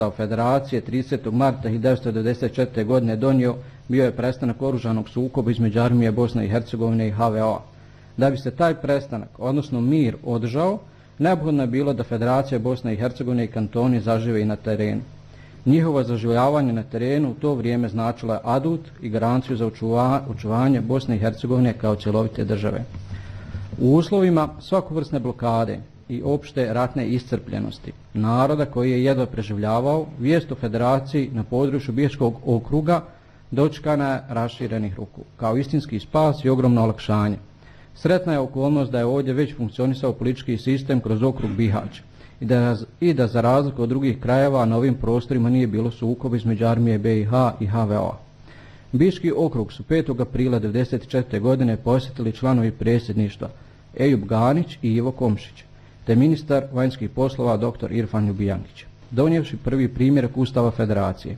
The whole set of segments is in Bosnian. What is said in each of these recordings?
Federacije 30. marta 1994. godine donio bio je prestanak oružanog sukoba između armije Bosne i Hercegovine i HVO-a. Da bi se taj prestanak, odnosno mir, održao, neophodno je bilo da Federacija Bosne i Hercegovine i kantoni zažive i na terenu. Njihovo zaživljavanje na terenu u to vrijeme značilo je adut i garanciju za očuvanje Bosne i Hercegovine kao cjelovite države. U uslovima svakovrsne blokade i opšte ratne iscrpljenosti naroda koji je jedva preživljavao, vijest o Federaciji na području Bihaćkog okruga dočekana je raširenih ruku, kao istinski spas i ogromno olakšanje. Sretna je okolnost da je ovdje već funkcionisao politički sistem kroz okrug Bihać i da za razliku od drugih krajeva na ovim prostorima nije bilo sukoba između armije BiH i HVO-a. Bihaćki okrug su 5. aprila 1994. godine posjetili članovi predsjedništva Ejub Ganić i Ivo Komšić, te ministar vanjskih poslova dr. Irfan Ljubijankić, donijevši prvi primjerak Ustava Federacije.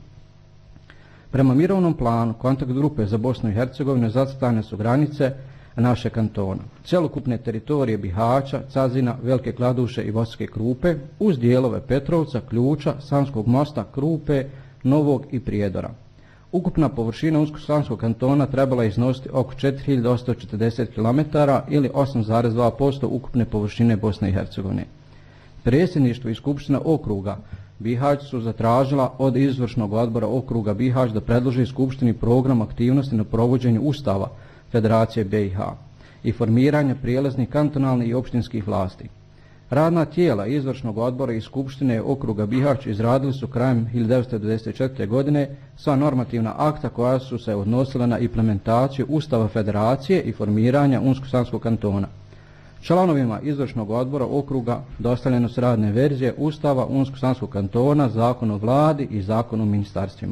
Prema mirovnom planu kontakt grupe za Bosnu i Hercegovinu zacrtane su granice naše kantona, cjelokupne teritorije Bihaća, Cazina, Velike Kladuše i Bosanske Krupe, uz dijelove Petrovca, Ključa, Sanskog mosta, Krupe, Novog i Prijedora. Ukupna površina Unsko-sanskog kantona trebala iznositi oko 4840 km ili 8,2% ukupne površine Bosne i Hercegovine. Predsjedništvo i skupština okruga Bihać su zatražila od izvršnog odbora okruga Bihać da predloži skupštini program aktivnosti na provođenju Ustava Federacije BiH i formiranje prijelaznih kantonalnih i opštinskih vlasti. Radna tijela izvršnog odbora i skupštine okruga Bihać izradili su krajem 1994. godine sva normativna akta koja su se odnosila na implementaciju Ustava Federacije i formiranja Unsko-sanskog kantona. Članovima izvršnog odbora okruga dostavljene su radne verzije Ustava Unsko-sanskog kantona, Zakon o vladi i Zakon o ministarstvima.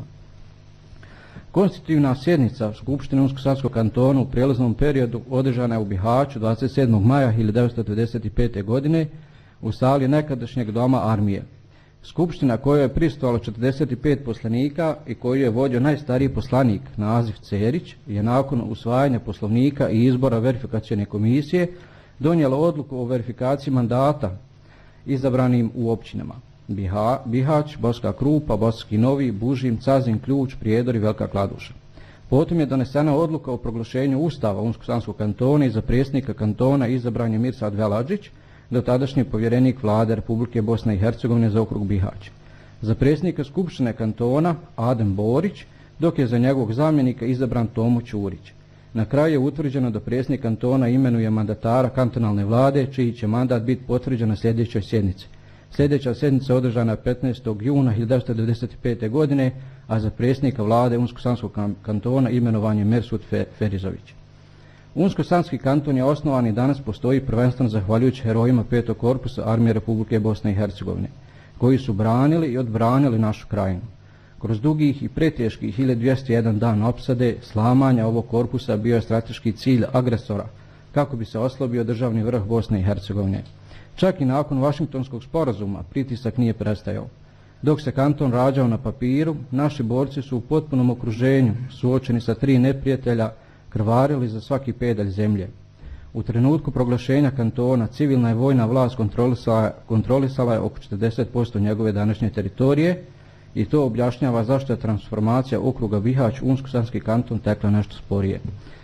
Konstitutivna sjednica Skupštine Unsko-sanskog kantona u prijelaznom periodu održana je u Bihaću 27. maja 1995. godine u sali nekadašnjeg doma armije. Skupština kojoj je prisustvovalo 45 poslanika i koju je vodio najstariji poslanik Nazif Cerić je nakon usvajanja poslovnika i izbora verifikacione komisije donijela odluku o verifikaciji mandata izabranim u općinama Bihać, Bosanska Krupa, Bosanski Novi, Bužim, Cazin, Ključ, Prijedor i Velika Kladuša. Potom je donesena odluka o proglašenju Ustava Unsko-sanskog kantona i za predsjednika kantona izabran je Mirsad Veladžić, dotadašnji povjerenik vlade Republike Bosne i Hercegovine za okrug Bihać. Za predsjednika skupštine kantona Adem Borić, dok je za njegovog zamjenika izabran Tomo Ćurić. Na kraju je utvrđeno da predsjednik kantona imenuje mandatara kantonalne vlade, čiji će mandat biti potvrđen na sljedećoj sjednici. Sljedeća sjednica održana je 15. juna 1995. godine, a za predsjednika vlade Unsko-sanskog kantona imenovan je Mersud Ferizović. Unsko-sanski kanton je osnovan i danas postoji prvenstveno zahvaljujući herojima 5. korpusa armije Republike Bosne i Hercegovine, koji su branili i odbranili našu krajinu. Kroz dugih i preteških 1201 dan opsade, slamanja ovog korpusa bio je strateški cilj agresora, kako bi se oslabio državni vrh Bosne i Hercegovine. Čak i nakon Vašingtonskog sporazuma pritisak nije prestajao. Dok se kanton rađao na papiru, naši borci su u potpunom okruženju, suočeni sa 3 neprijatelja, krvarili za svaki pedalj zemlje. U trenutku proglašenja kantona civilna i vojna vlast kontrolisala je oko 40% njegove današnje teritorije i to objašnjava zašto je transformacija okruga Bihać u Unsko-sanski kanton tekla nešto sporije.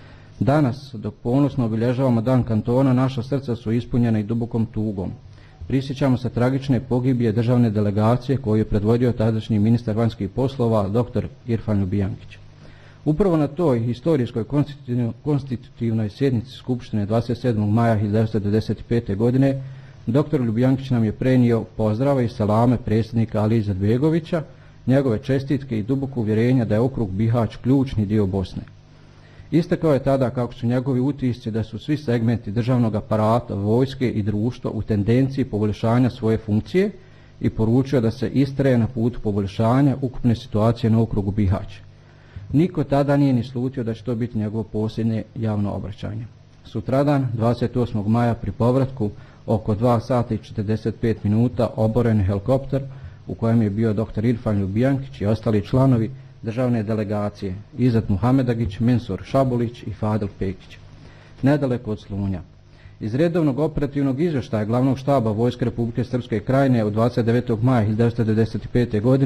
Danas, dok ponosno obilježavamo dan kantona, naša srca su ispunjena i dubokom tugom. Prisjećamo se tragične pogibije državne delegacije koju je predvodio tadašnji ministar vanjskih poslova dr. Irfan Ljubijankić. Upravo na toj historijskoj konstitutivnoj sjednici Skupštine 27. maja 1995. godine dr. Ljubijankić nam je prenio pozdrave i salame predsjednika Ali Izetbegovića, njegove čestitke i duboko uvjerenja da je okrug Bihać ključni dio Bosne. Istakao je tada kako su njegovi utisci da su svi segmenti državnog aparata, vojske i društva u tendenciji poboljšanja svoje funkcije i poručio da se istraje na putu poboljšanja ukupne situacije na okrugu Bihać. Niko tada nije ni slutio da će to biti njegovo posljednje javno obraćanje. Sutradan, 28. maja, pri povratku oko 2 sata i 45 minuta oboren helikopter u kojem je bio dr. Irfan Ljubijankić i ostali članovi državne delegacije Izet Muhamedagić, Mensur Šabulić i Fadil Pekić. Nedaleko od Slunja. Iz redovnog operativnog izvještaja glavnog štaba Vojske Republike Srpske Krajine od 29. maja 1995. godine